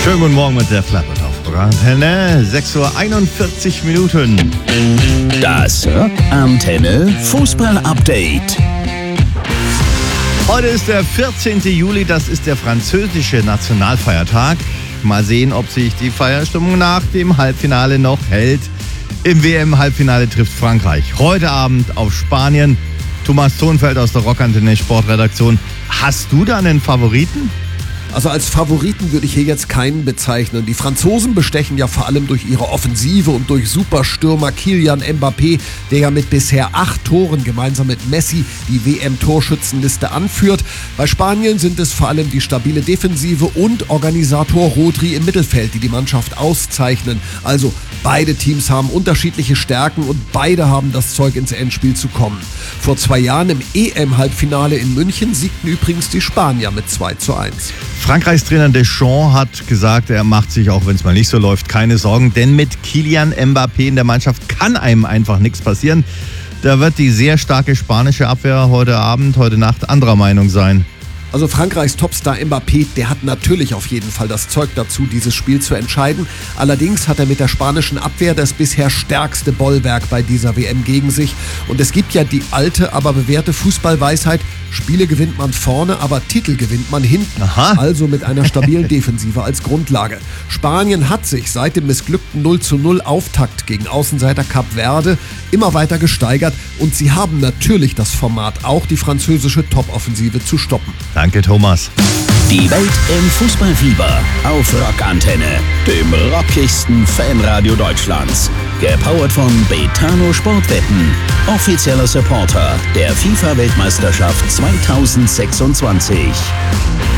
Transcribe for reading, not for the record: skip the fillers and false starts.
Schönen guten Morgen mit der Flappert auf Antenne. 6:41 Uhr. Das Antenne Fußball-Update. Heute ist der 14. Juli, das ist der französische Nationalfeiertag. Mal sehen, ob sich die Feierstimmung nach dem Halbfinale noch hält. Im WM-Halbfinale trifft Frankreich heute Abend auf Spanien. Thomas Thonfeld aus der Rockantenne Sportredaktion. Hast du da einen Favoriten? Also als Favoriten würde ich hier jetzt keinen bezeichnen. Die Franzosen bestechen ja vor allem durch ihre Offensive und durch Superstürmer Kylian Mbappé, der ja mit bisher 8 Toren gemeinsam mit Messi die WM-Torschützenliste anführt. Bei Spanien sind es vor allem die stabile Defensive und Organisator Rodri im Mittelfeld, die die Mannschaft auszeichnen. Also beide Teams haben unterschiedliche Stärken und beide haben das Zeug, ins Endspiel zu kommen. Vor 2 Jahren im EM-Halbfinale in München siegten übrigens die Spanier mit 2:1. Frankreichs Trainer Deschamps hat gesagt, er macht sich, auch wenn es mal nicht so läuft, keine Sorgen, denn mit Kylian Mbappé in der Mannschaft kann einem einfach nichts passieren. Da wird die sehr starke spanische Abwehr heute Nacht anderer Meinung sein. Also Frankreichs Topstar Mbappé, der hat natürlich auf jeden Fall das Zeug dazu, dieses Spiel zu entscheiden. Allerdings hat er mit der spanischen Abwehr das bisher stärkste Bollwerk bei dieser WM gegen sich. Und es gibt ja die alte, aber bewährte Fußballweisheit: Spiele gewinnt man vorne, aber Titel gewinnt man hinten. Aha. Also mit einer stabilen Defensive als Grundlage. Spanien hat sich seit dem missglückten 0:0 Auftakt gegen Außenseiter Kap Verde immer weiter gesteigert. Und sie haben natürlich das Format, auch die französische Top-Offensive zu stoppen. Danke, Thomas. Die Welt im Fußballfieber auf Rockantenne, dem rockigsten Fanradio Deutschlands. Gepowert von Betano Sportwetten, offizieller Supporter der FIFA-Weltmeisterschaft 2026.